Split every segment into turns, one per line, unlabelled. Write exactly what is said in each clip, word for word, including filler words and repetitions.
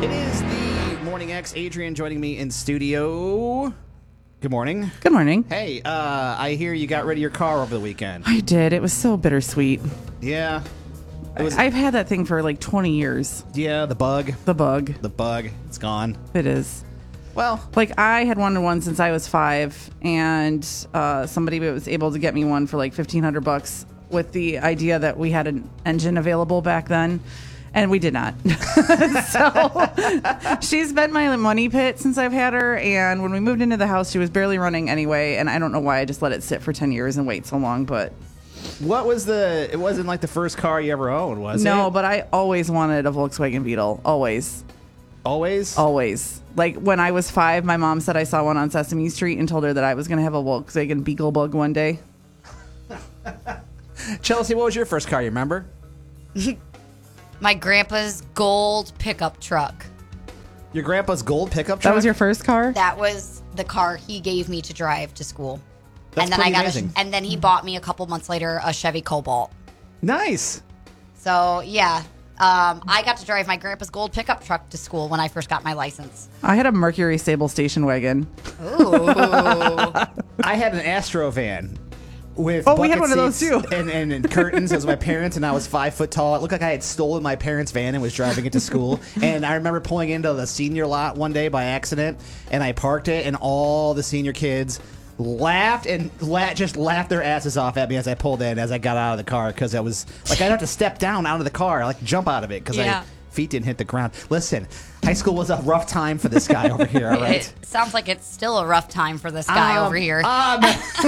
It is the Morning X. Adrian joining me in studio. Good morning.
Good morning.
Hey, uh, I hear you got rid of your car over the weekend.
I did. It was so bittersweet.
Yeah. It was,
I've had that thing for like twenty years.
yeah, the bug.
The bug.
The bug. It's gone.
It is.
Well,
Like, I had wanted one since I was five, and uh, somebody was able to get me one for like fifteen hundred bucks with the idea that we had an engine available back then. And we did not. So she's been my money pit since I've had her. And when we moved into the house, she was barely running anyway. And I don't know why I just let it sit for ten years and wait so long. But
what was the... It wasn't like the first car you ever owned, was it?
no, but I always wanted a Volkswagen Beetle. Always.
Always?
Always. Like, when I was five, my mom said I saw one on Sesame Street and told her that I was going to have a Volkswagen Beetle Bug one day.
Chelsea, what was your first car, you remember?
My grandpa's gold pickup truck.
Your grandpa's gold pickup truck?
That was your first car?
That was the car he gave me to drive to school.
That's
and then
pretty
I got
amazing.
A, and then he bought me a couple months later a Chevy Cobalt.
Nice.
So yeah, um, I got to drive my grandpa's gold pickup truck to school when I first got my license.
I had a Mercury Sable station wagon.
Ooh.
I had an Astro van. With
Oh, we had
bucket
one of those,
seats
too.
And, and, and curtains. It was my parents, and I was five foot tall. It looked like I had stolen my parents' van and was driving it to school. And I remember pulling into the senior lot one day by accident, and I parked it, and all the senior kids laughed and la- just laughed their asses off at me as I pulled in, as I got out of the car, because I was like, I'd have to step down out of the car, like jump out of it, because
Yeah.
my feet didn't hit the ground. Listen, high school was a rough time for this guy over here, all right?
It sounds like it's still a rough time for this guy
Um,
over here.
Um,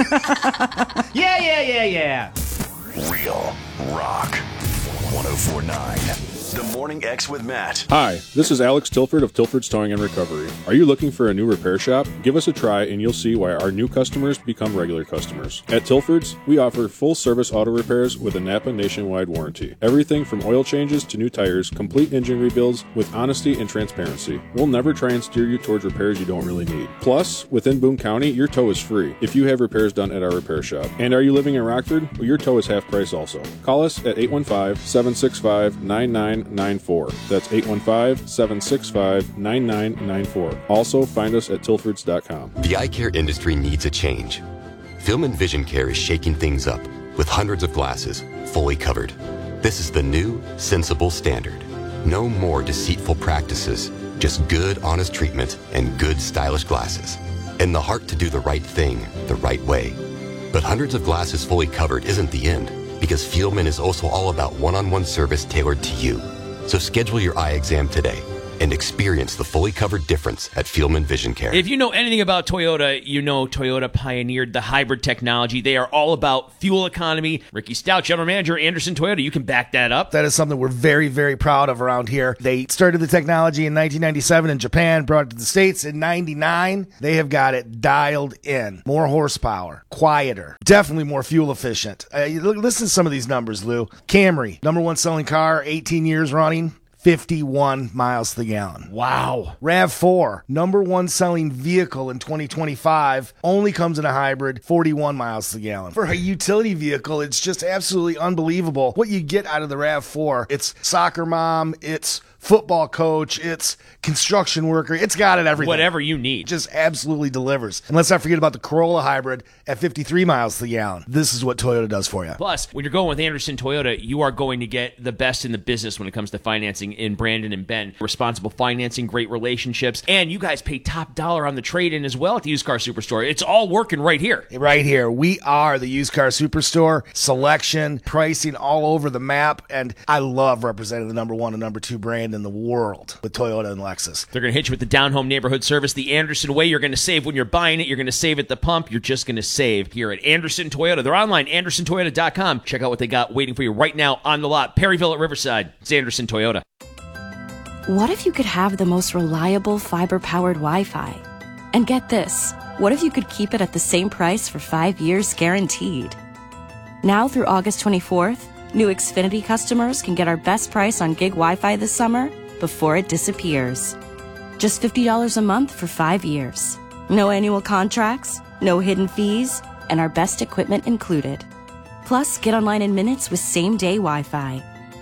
yeah, yeah, yeah, yeah.
Real Rock one oh four point nine. The Morning X with Matt.
Hi, this is Alex Tilford of Tilford's Towing and Recovery. Are you looking for a new repair shop? Give us a try and you'll see why our new customers become regular customers. At Tilford's, we offer full-service auto repairs with a Napa nationwide warranty. Everything from oil changes to new tires, complete engine rebuilds with honesty and transparency. We'll never try and steer you towards repairs you don't really need. Plus, within Boone County, your tow is free if you have repairs done at our repair shop. And are you living in Rockford? Well, your tow is half price also. Call us at eight one five, seven six five, nine nine nine four. That's eight one five, seven six five, nine nine nine four. Also, find us at tilfords dot com.
The eye care industry needs a change. Film and Vision Care is shaking things up with hundreds of glasses fully covered. This is the new, sensible standard. No more deceitful practices, just good, honest treatment and good, stylish glasses. And the heart to do the right thing the right way. But hundreds of glasses fully covered isn't the end, because Fieldman is also all about one-on-one service tailored to you. So schedule your eye exam today and experience the fully covered difference at Fieldman Vision Care.
If you know anything about Toyota, you know Toyota pioneered the hybrid technology. They are all about fuel economy. Ricky Stout, General Manager, Anderson Toyota, you can back that up.
That is something we're very, very proud of around here. They started the technology in nineteen ninety-seven in Japan, brought it to the States in ninety-nine. They have got it dialed in. More horsepower, quieter, definitely more fuel efficient. Uh, you look, listen to some of these numbers, Lou. Camry, number one selling car, eighteen years running. fifty-one miles to the gallon. Wow. RAV four, number one selling vehicle in twenty twenty-five, only comes in a hybrid, forty-one miles to the gallon. For a utility vehicle, it's just absolutely unbelievable what you get out of the RAV four. It's soccer mom, it's football coach, it's construction worker, it's got it everything.
Whatever you need.
It just absolutely delivers. And let's not forget about the Corolla hybrid at fifty-three miles to the gallon. This is what Toyota does for you.
Plus, when you're going with Anderson Toyota, you are going to get the best in the business when it comes to financing in Brandon and Ben. Responsible financing, great relationships, and you guys pay top dollar on the trade-in as well at the Used Car Superstore. It's all working right here.
Right here. We are the Used Car Superstore. Selection, pricing all over the map, and I love representing the number one and number two brand in the world with Toyota and Lexus.
They're going to hit you with the down-home neighborhood service the Anderson way. You're going to save when you're buying it. You're going to save at the pump. You're just going to save here at Anderson Toyota. They're online, anderson toyota dot com. Check out what they got waiting for you right now on the lot. Perryville at Riverside. It's Anderson Toyota.
What if you could have the most reliable fiber-powered Wi-Fi? And get this, what if you could keep it at the same price for five years guaranteed? Now through August twenty-fourth, new Xfinity customers can get our best price on gig Wi-Fi this summer before it disappears. Just fifty dollars a month for five years. No annual contracts, no hidden fees, and our best equipment included. Plus, get online in minutes with same-day Wi-Fi.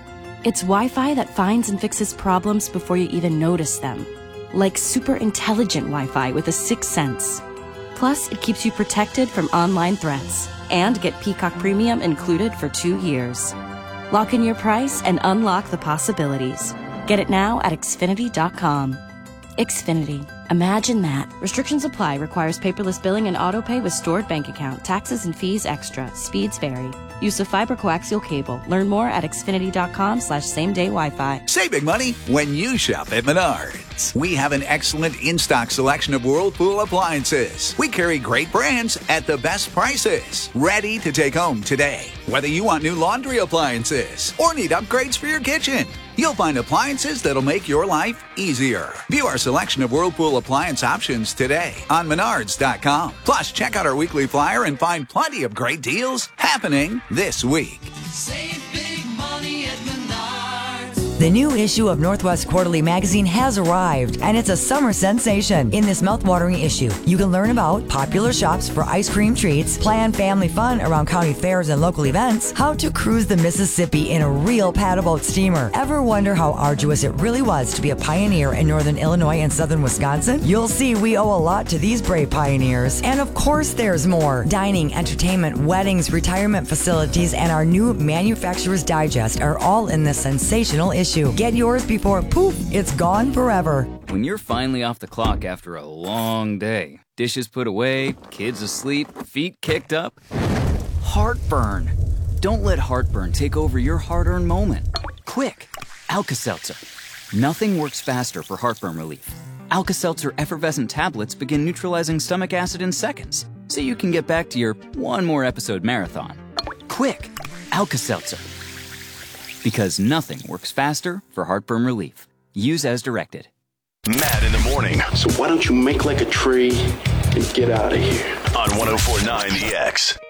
It's Wi-Fi that finds and fixes problems before you even notice them. Like super intelligent Wi-Fi with a sixth sense. Plus, it keeps you protected from online threats. And get Peacock Premium included for two years. Lock in your price and unlock the possibilities. Get it now at Xfinity dot com. Xfinity. Imagine that. Restrictions apply. Requires paperless billing and autopay with stored bank account. Taxes and fees extra. Speeds vary. Use of fiber coaxial cable. Learn more at Xfinity dot com slash same day Wi-Fi.
Save big money when you shop at Menards. We have an excellent in-stock selection of Whirlpool appliances. We carry great brands at the best prices. Ready to take home today. Whether you want new laundry appliances or need upgrades for your kitchen, you'll find appliances that'll make your life easier. View our selection of Whirlpool appliance options today on Menards dot com. Plus, check out our weekly flyer and find plenty of great deals happening this week.
Save big money at Menards. The new issue of Northwest Quarterly magazine has arrived, and it's a summer sensation. In this mouthwatering issue, you can learn about popular shops for ice cream treats, plan family fun around county fairs and local events, how to cruise the Mississippi in a real paddleboat steamer. Ever wonder how arduous it really was to be a pioneer in northern Illinois and southern Wisconsin? You'll see we owe a lot to these brave pioneers. And of course there's more. Dining, entertainment, weddings, retirement facilities, and our new Manufacturer's Digest are all in this sensational issue. Get yours before, poof, it's gone forever.
When you're finally off the clock after a long day, dishes put away, kids asleep, feet kicked up, heartburn. Don't let heartburn take over your hard-earned moment. Quick, Alka-Seltzer. Nothing works faster for heartburn relief. Alka-Seltzer effervescent tablets begin neutralizing stomach acid in seconds, so you can get back to your one more episode marathon. Quick, Alka-Seltzer. Because nothing works faster for heartburn relief. Use as directed.
Matt in the morning.
So why don't you make like a tree and get out of here?
On one oh four point nine The X.